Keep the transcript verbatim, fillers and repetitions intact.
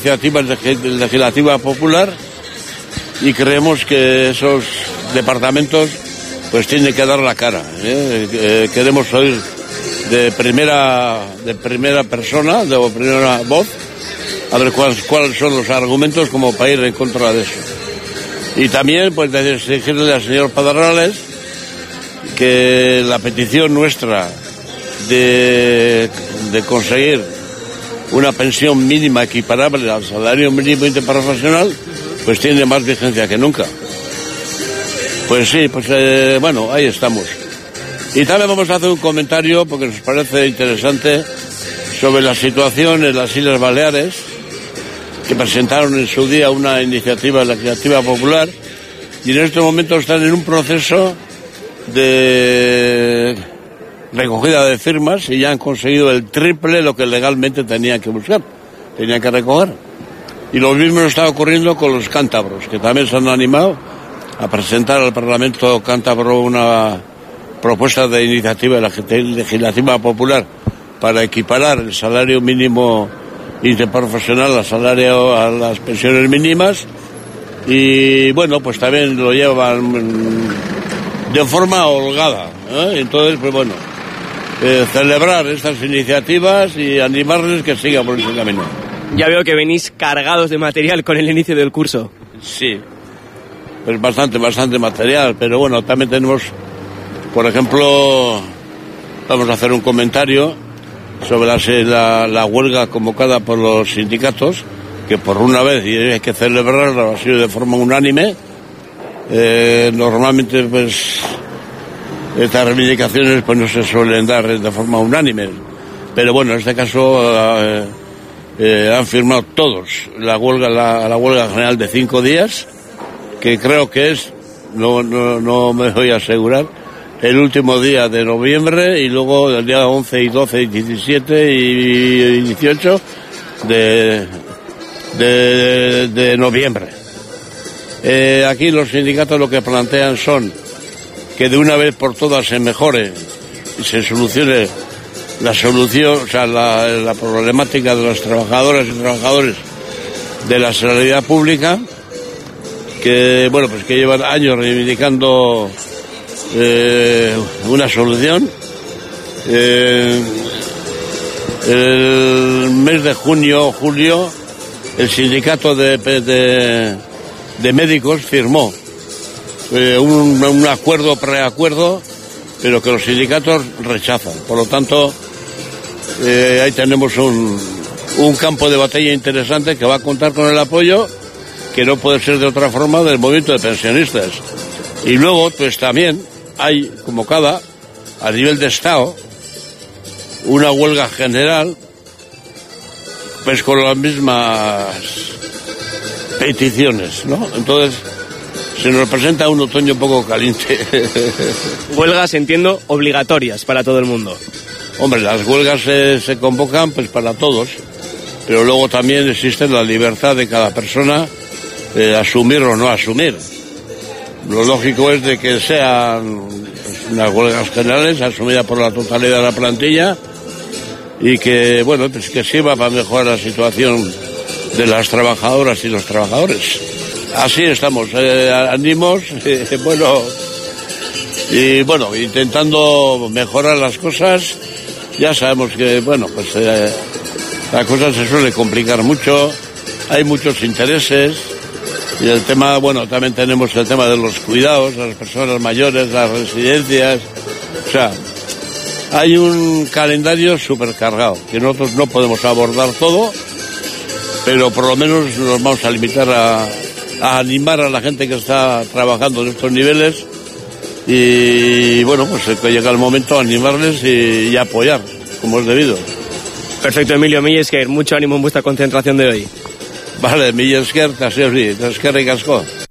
iniciativa legislativa popular y creemos que esos departamentos pues tienen que dar la cara, ¿eh? Eh, queremos oír de primera de primera persona, de primera voz, a ver cuáles, cuáles son los argumentos como para ir en contra de eso. Y también pues exigirle al señor Pedernales que la petición nuestra de, de conseguir una pensión mínima equiparable al salario mínimo interprofesional pues tiene más vigencia que nunca. Pues sí, pues eh, bueno, ahí estamos. Y también vamos a hacer un comentario porque nos parece interesante sobre la situación en las Islas Baleares, que presentaron en su día una iniciativa legislativa popular y en estos momentos están en un proceso de recogida de firmas y ya han conseguido el triple lo que legalmente tenían que buscar, tenían que recoger. Y lo mismo está ocurriendo con los cántabros, que también se han animado a presentar al Parlamento cántabro una propuesta de iniciativa legislativa popular para equiparar el salario mínimo interprofesional al salario, a las pensiones mínimas, y bueno, pues también lo llevan de forma holgada, ¿eh? Entonces, pues bueno, eh, celebrar estas iniciativas y animarles que sigan por ese camino. Ya veo que venís cargados de material con el inicio del curso. Sí, pues bastante, bastante material, pero bueno, también tenemos, por ejemplo, vamos a hacer un comentario sobre la, la, la huelga convocada por los sindicatos, que por una vez, y hay que celebrarla, ha sido de forma unánime. Eh, normalmente, pues, estas reivindicaciones pues no se suelen dar de forma unánime, pero bueno, en este caso eh, eh, han firmado todos la huelga, la, la huelga general de cinco días, que creo que es, no, no, no me voy a asegurar, el último día de noviembre y luego el día once y doce y diecisiete y dieciocho de, de, de noviembre. Eh, aquí los sindicatos lo que plantean son que de una vez por todas se mejore y se solucione la solución, o sea, la, la problemática de las trabajadoras y trabajadores de la sanidad pública, que bueno, pues que llevan años reivindicando eh, una solución. Eh, el mes de junio, julio, el sindicato de, de, de médicos firmó eh, un, un acuerdo, preacuerdo, pero que los sindicatos rechazan. Por lo tanto, eh, ahí tenemos un, un campo de batalla interesante que va a contar con el apoyo, que no puede ser de otra forma, del movimiento de pensionistas. Y luego, pues también hay convocada a nivel de Estado una huelga general, pues con las mismas peticiones, ¿no? Entonces, se nos presenta un otoño un poco caliente. Huelgas, entiendo, obligatorias para todo el mundo. Hombre, las huelgas se, se convocan pues para todos, pero luego también existe la libertad de cada persona de asumir o no asumir. Lo lógico es de que sean pues, unas huelgas generales asumidas por la totalidad de la plantilla y que, bueno, pues que sirva para mejorar la situación de las trabajadoras y los trabajadores. Así estamos, eh, ánimos, eh, bueno, y bueno, intentando mejorar las cosas. Ya sabemos que, bueno, pues eh, la cosa se suele complicar mucho, hay muchos intereses, y el tema, bueno, también tenemos el tema de los cuidados, las personas mayores, las residencias, o sea, hay un calendario supercargado, que nosotros no podemos abordar todo, pero por lo menos nos vamos a limitar a, a animar a la gente que está trabajando en estos niveles y, bueno, pues que llega el momento de animarles y, y apoyar, como es debido. Perfecto, Emilio Millesker, mucho ánimo en vuestra concentración de hoy. Vale, Millesker, así es, eskerrik asko.